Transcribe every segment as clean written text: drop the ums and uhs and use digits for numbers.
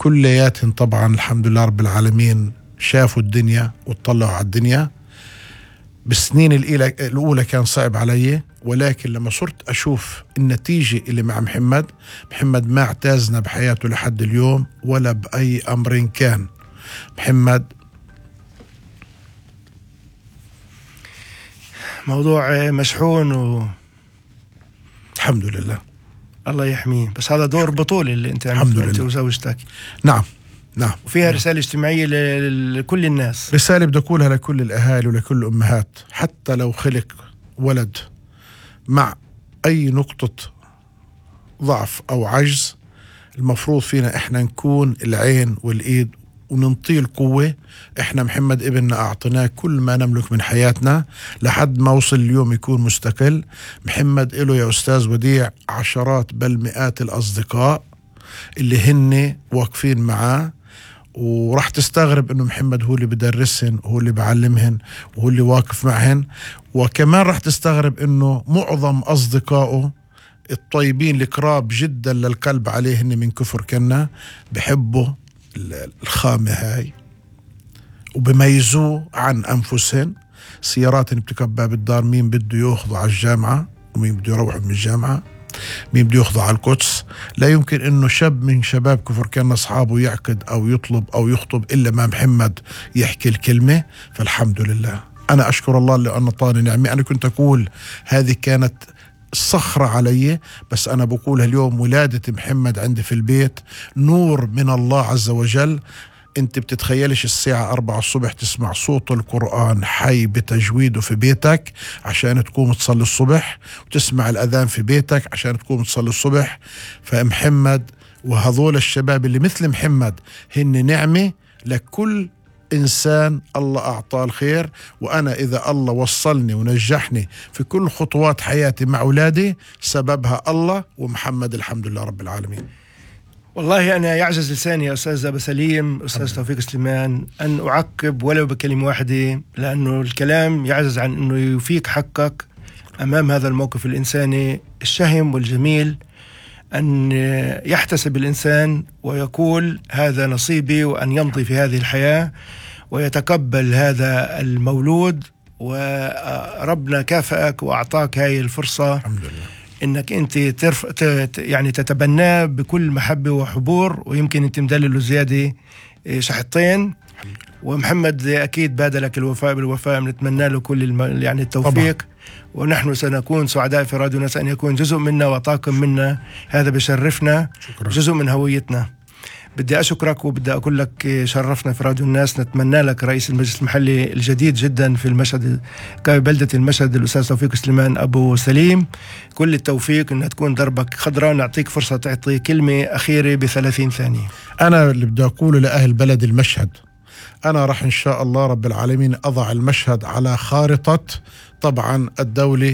كلياتهم طبعا الحمد لله رب العالمين شافوا الدنيا وطلعوا على الدنيا. بالسنين الأولى كان صعب علي، ولكن لما صرت أشوف النتيجة اللي مع محمد ما اعتازنا بحياته لحد اليوم ولا بأي أمر كان. محمد موضوع مشحون الحمد لله الله يحميه، بس هذا دور بطولي اللي انت الحمد انت لله. وزوجتك. نعم وفيها رسالة اجتماعية لكل الناس، رسالة بدي أقولها لكل الأهالي ولكل الأمهات. حتى لو خلق ولد مع أي نقطة ضعف أو عجز، المفروض فينا إحنا نكون العين والإيد وننطيه القوة. إحنا محمد ابننا أعطيناه كل ما نملك من حياتنا لحد ما وصل اليوم يكون مستقل. محمد إله يا أستاذ وديع عشرات بل مئات الأصدقاء اللي هن واقفين معاه، وراح تستغرب انه محمد هو اللي بدرسهن وهو اللي بعلمهن وهو اللي واقف معهن. وكمان راح تستغرب انه معظم اصدقائه الطيبين القراب جدا للقلب عليهن من كفر كنا بحبوا الخامة هاي وبميزوه عن انفسهن. سيارات بتكب باب الدار، مين بده ياخذوا على الجامعة ومين بده يروح من الجامعة، مين بده ياخذه على القدس. لا يمكن انه شاب من شباب كفر كان اصحابه يعقد او يطلب او يخطب الا ما محمد يحكي الكلمة. فالحمد لله انا اشكر الله اللي اعطاني نعمة. انا كنت اقول هذه كانت صخرة علي، بس انا بقولها اليوم، ولادة محمد عندي في البيت نور من الله عز وجل. انت بتتخيلش الساعة 4 الصبح تسمع صوت القرآن حي بتجويده في بيتك عشان تقوم تصلي الصبح، وتسمع الأذان في بيتك عشان تقوم تصلي الصبح. فمحمد وهذول الشباب اللي مثل محمد هن نعمة لكل إنسان الله أعطاه الخير. وأنا إذا الله وصلني ونجحني في كل خطوات حياتي مع أولادي سببها الله ومحمد الحمد لله رب العالمين. والله أنا يعجز لساني يا أستاذ أبو سليم، أستاذ توفيق سليمان، أن أعقب ولو بكلمة واحدة، لأنه الكلام يعجز عن أنه يفيك حقك أمام هذا الموقف الإنساني الشهم والجميل. أن يحتسب الإنسان ويقول هذا نصيبي، وأن يمضي في هذه الحياة ويتقبل هذا المولود، وربنا كافأك وأعطاك هاي الفرصة الحمد لله انك انت يعني تتبناه بكل محبة وحبور، ويمكن انت مدلله زيادة شحطين. ومحمد اكيد بادلك الوفاء بالوفاء، بنتمنى له كل يعني التوفيق طبعا. ونحن سنكون سعداء في راديو ناس أن يكون جزء منا وطاقم منا، هذا بشرفنا، جزء من هويتنا. بدي أشكرك وبدي أقول لك شرفنا في راديو الناس. نتمنى لك رئيس المجلس المحلي الجديد جدا في المشهد بلدة المشهد الأستاذ توفيق سليمان أبو سليم كل التوفيق، إنها تكون دربك خضراء. نعطيك فرصة تعطي كلمة أخيرة ب30 ثانية. أنا اللي بدي أقوله لأهل بلد المشهد، أنا راح إن شاء الله رب العالمين أضع المشهد على خارطة طبعا الدولة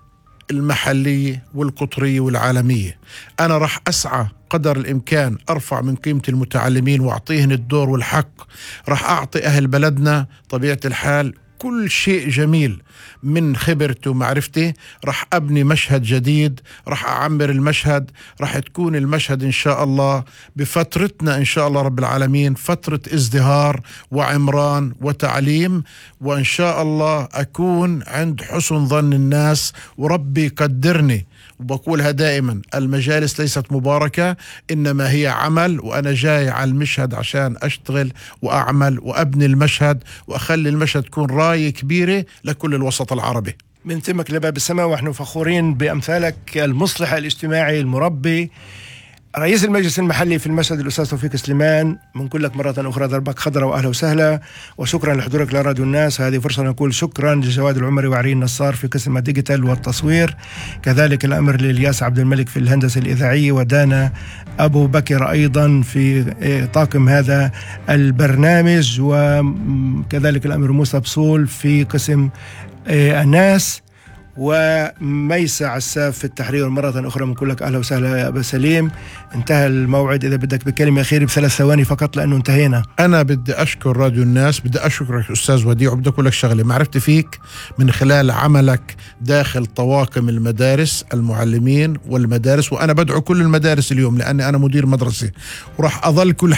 المحلية والقطرية والعالمية. أنا راح أسعى قدر الإمكان أرفع من قيمة المتعلمين وأعطيهن الدور والحق. راح أعطي أهل بلدنا طبيعة الحال كل شيء جميل من خبرتي ومعرفتي. راح أبني مشهد جديد، راح أعمر المشهد، راح تكون المشهد إن شاء الله بفترتنا إن شاء الله رب العالمين فترة ازدهار وعمران وتعليم. وإن شاء الله أكون عند حسن ظن الناس وربي يقدرني. وبقولها دائما، المجالس ليست مباركة إنما هي عمل، وأنا جاي على المشهد عشان أشتغل وأعمل وأبني المشهد وأخلي المشهد تكون راية كبيرة لكل الوسط العربي. من تمك لباب السماء، ونحن فخورين بأمثالك المصلح الاجتماعي المربي. رئيس المجلس المحلي في المشهد الأستاذ توفيق سليمان، بنقول لك مرة أخرى دربك خضرة وأهلا وسهلا، وشكرا لحضورك لراديو الناس. هذه فرصة نقول شكرا لجواد العمري وعرين نصار في قسم الديجيتال والتصوير، كذلك الأمر لإلياس عبد الملك في الهندسة الإذاعية، ودانا أبو بكر أيضا في طاقم هذا البرنامج، وكذلك الأمر موسى بصول في قسم الناس، وميسة عساف في التحرير. مرة أخرى بنقول لك أهلا وسهلا يا أبا سليم. انتهى الموعد، إذا بدك بكلمة أخيرة ب3 ثواني فقط لأنه انتهينا. أنا بدي أشكر راديو الناس، بدي أشكرك أستاذ وديع، وبدي أقول لك شغلة. معرفتي فيك من خلال عملك داخل طواقم المدارس، المعلمين والمدارس، وأنا بدعو كل المدارس اليوم لأني أنا مدير مدرسة وراح أظل كل